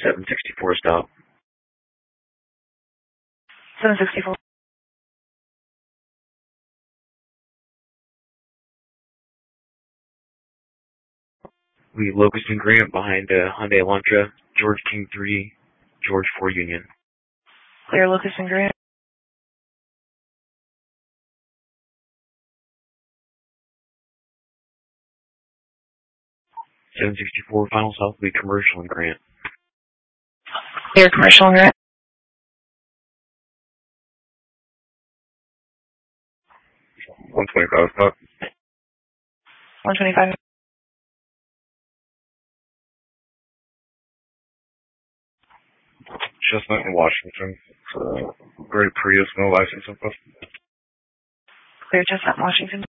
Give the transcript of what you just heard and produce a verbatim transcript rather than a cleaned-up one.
seven sixty-four stop. seven sixty-four. We Locust and Grant behind uh, Hyundai Elantra, George King three, George four Union. Clear Locust and Grant. seven sixty-four, final stop will be Commercial and Grant. Clear Commercial and Grant. one twenty-five stop. one twenty-five. Chestnut in Washington. Uh, Great Prius, no license info. Clear Chestnut, Washington.